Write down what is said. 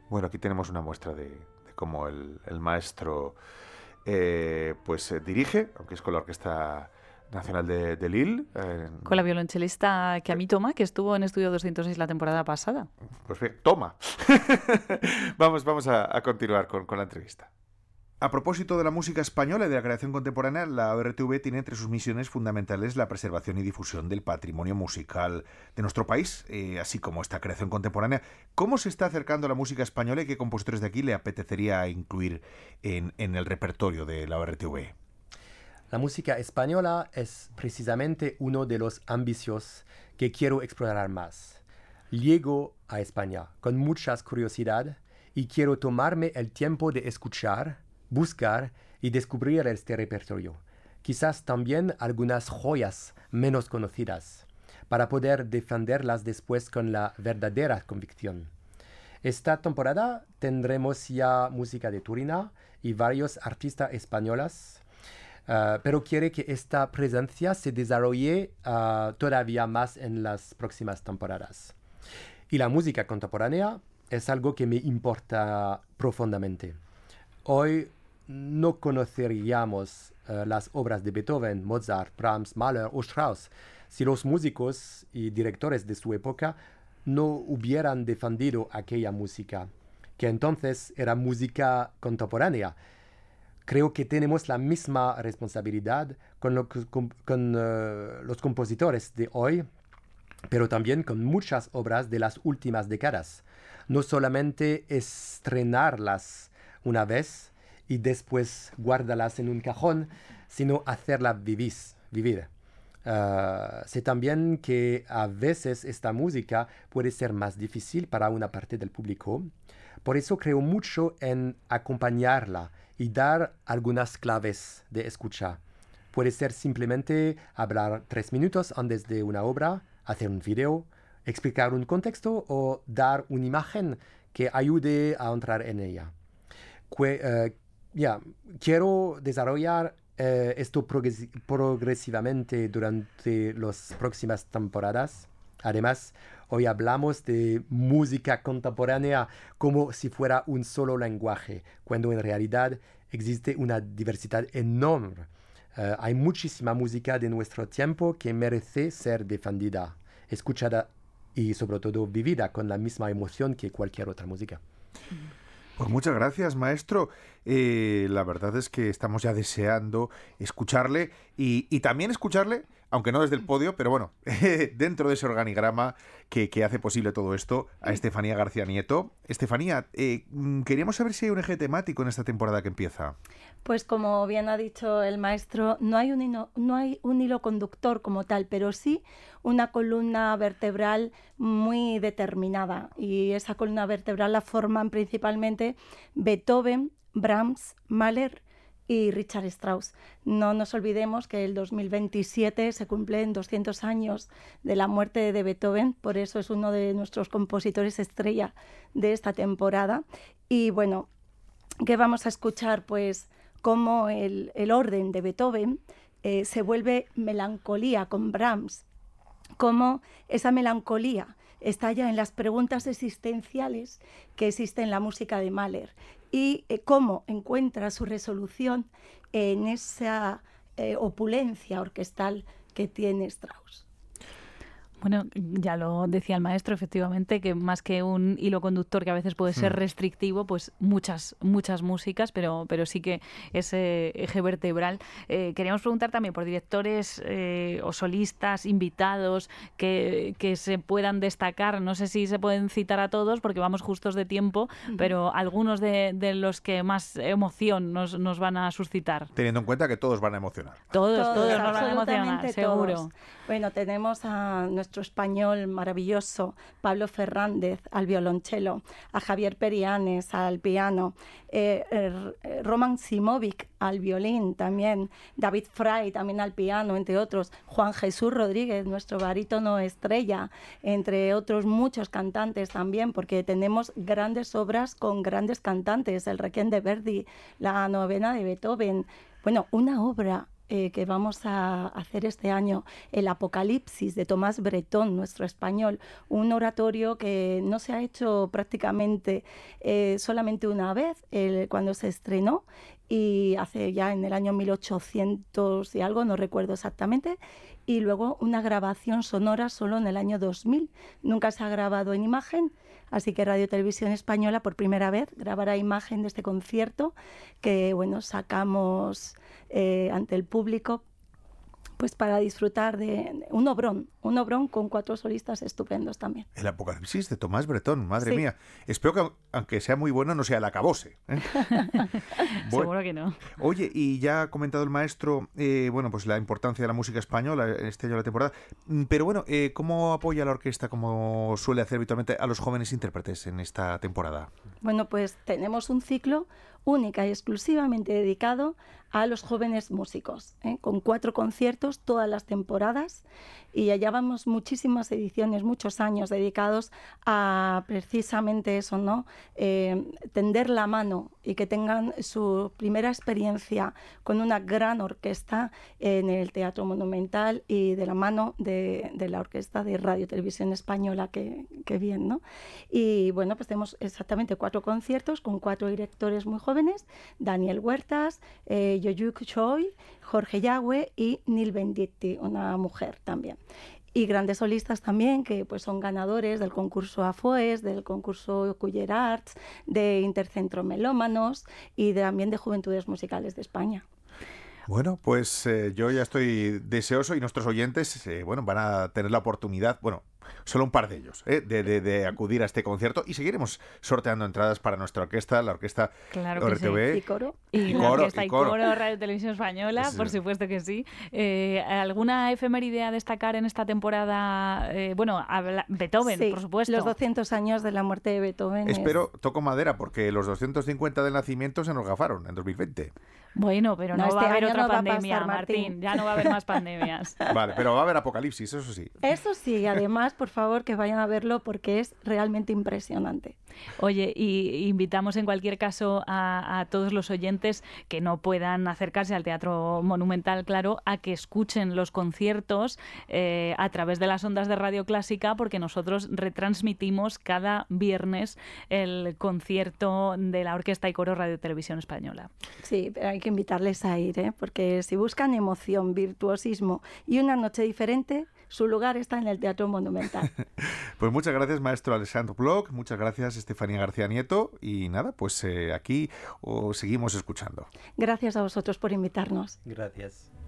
Bueno, aquí tenemos una muestra de cómo el maestro dirige, aunque es con la Orquesta Nacional de Lille. Con la violonchelista Camille Thomas, que estuvo en Estudio 206 la temporada pasada. Pues bien, toma. vamos a continuar con la entrevista. A propósito de la música española y de la creación contemporánea, la ORTV tiene entre sus misiones fundamentales la preservación y difusión del patrimonio musical de nuestro país, así como esta creación contemporánea. ¿Cómo se está acercando la música española y qué compositores de aquí le apetecería incluir en el repertorio de la ORTV? La música española es precisamente uno de los ambicios que quiero explorar más. Llego a España con muchas curiosidad y quiero tomarme el tiempo de escuchar, buscar y descubrir este repertorio. Quizás también algunas joyas menos conocidas, para poder defenderlas después con la verdadera convicción. Esta temporada tendremos ya música de Turina y varios artistas españoles, pero quiere que esta presencia se desarrolle todavía más en las próximas temporadas. Y la música contemporánea es algo que me importa profundamente. Hoy no conoceríamos las obras de Beethoven, Mozart, Brahms, Mahler o Strauss si los músicos y directores de su época no hubieran defendido aquella música, que entonces era música contemporánea. Creo que tenemos la misma responsabilidad con los compositores de hoy, pero también con muchas obras de las últimas décadas. No solamente estrenarlas una vez y después guardarlas en un cajón, sino hacerlas vivir. Sé también que a veces esta música puede ser más difícil para una parte del público. Por eso creo mucho en acompañarla y dar algunas claves de escucha. Puede ser simplemente hablar 3 minutos antes de una obra, hacer un video, explicar un contexto o dar una imagen que ayude a entrar en ella. Quiero desarrollar esto progresivamente durante las próximas temporadas. Además, hoy hablamos de música contemporánea como si fuera un solo lenguaje, cuando en realidad existe una diversidad enorme. Hay muchísima música de nuestro tiempo que merece ser defendida, escuchada y sobre todo vivida con la misma emoción que cualquier otra música. Pues muchas gracias, maestro. La verdad es que estamos ya deseando escucharle y también escucharle, aunque no desde el podio, pero bueno, dentro de ese organigrama que hace posible todo esto, a Estefanía García Nieto. Estefanía, queríamos saber si hay un eje temático en esta temporada que empieza. Pues como bien ha dicho el maestro, no hay un hilo conductor como tal, pero sí una columna vertebral muy determinada. Y esa columna vertebral la forman principalmente Beethoven, Brahms, Mahler y Richard Strauss. No nos olvidemos que el 2027 se cumplen 200 años de la muerte de Beethoven, por eso es uno de nuestros compositores estrella de esta temporada. Y bueno, ¿qué vamos a escuchar? Pues cómo el orden de Beethoven se vuelve melancolía con Brahms, cómo esa melancolía está ya en las preguntas existenciales que existen en la música de Mahler y cómo encuentra su resolución en esa opulencia orquestal que tiene Strauss. Bueno, ya lo decía el maestro, efectivamente, que más que un hilo conductor que a veces puede ser restrictivo, pues muchas músicas, pero sí que ese eje vertebral. Queríamos preguntar también por directores o solistas, invitados, que se puedan destacar. No sé si se pueden citar a todos, porque vamos justos de tiempo, pero algunos de los que más emoción nos van a suscitar. Teniendo en cuenta que todos van a emocionar. Todos nos van a emocionar, seguro. Todos. Bueno, tenemos a nuestro español maravilloso, Pablo Fernández, al violonchelo, a Javier Perianes, al piano, Roman Simovic, al violín también, David Fray, también al piano, entre otros, Juan Jesús Rodríguez, nuestro barítono estrella, entre otros muchos cantantes también, porque tenemos grandes obras con grandes cantantes, el Requiem de Verdi, la novena de Beethoven. Bueno, una obra que vamos a hacer este año, el Apocalipsis de Tomás Bretón, nuestro español, un oratorio que no se ha hecho prácticamente solamente una vez cuando se estrenó, y hace ya en el año 1800 y algo, no recuerdo exactamente, y luego una grabación sonora solo en el año 2000. Nunca se ha grabado en imagen, así que Radio Televisión Española por primera vez grabará imagen de este concierto que, bueno, sacamos ante el público, pues para disfrutar de un obrón con 4 solistas estupendos también. El Apocalipsis de Tomás Bretón, madre Sí. mía. Espero que, aunque sea muy bueno, no sea el acabose. Seguro que no. Oye, y ya ha comentado el maestro, bueno, pues la importancia de la música española en este año de la temporada. Pero bueno, ¿cómo apoya la orquesta, como suele hacer habitualmente, a los jóvenes intérpretes en esta temporada? Bueno, pues tenemos un ciclo única y exclusivamente dedicado a los jóvenes músicos, con 4 conciertos todas las temporadas, y ya llevamos muchísimas ediciones, muchos años dedicados a precisamente eso, ¿no? Tender la mano y que tengan su primera experiencia con una gran orquesta en el Teatro Monumental y de la mano de la orquesta de Radio Televisión Española, que bien, ¿no? Y bueno, pues tenemos exactamente 4 conciertos con 4 directores muy jóvenes: Daniel Huertas, Yoyuk Choi, Jorge Yagüe y Nil Benditti, una mujer también. Y grandes solistas también, que pues son ganadores del concurso AFOES, del concurso Culler Arts, de Intercentro Melómanos y también de Juventudes Musicales de España. Bueno, pues yo ya estoy deseoso, y nuestros oyentes, bueno, van a tener la oportunidad, bueno, solo un par de ellos, de acudir a este concierto, y seguiremos sorteando entradas para nuestra orquesta, la orquesta Claro que RTV. Y coro. Y la coro, orquesta y y coro. coro, Radio Televisión Española, Sí, sí. por supuesto que sí. ¿Alguna efeméride a destacar en esta temporada? Bueno, Beethoven, Sí, por supuesto. los 200 años de la muerte de Beethoven. Espero, toco madera, porque los 250 del nacimiento se nos gafaron en 2020. Bueno, pero no, No, va a este haber año otra no va a pandemia, pasar, Martín. Ya no va a haber más pandemias. Vale, pero va a haber apocalipsis, eso sí. Eso sí, y además, por favor, que vayan a verlo porque es realmente impresionante. Oye, y invitamos en cualquier caso a todos los oyentes que no puedan acercarse al Teatro Monumental, claro, a que escuchen los conciertos a través de las ondas de Radio Clásica, porque nosotros retransmitimos cada viernes el concierto de la Orquesta y Coro Radio Televisión Española. Sí, pero hay que invitarles a ir, porque si buscan emoción, virtuosismo y una noche diferente, su lugar está en el Teatro Monumental. Pues muchas gracias, maestro Alessandro Bloch, muchas gracias, Estefanía García Nieto, y nada, pues aquí os seguimos escuchando. Gracias a vosotros por invitarnos. Gracias.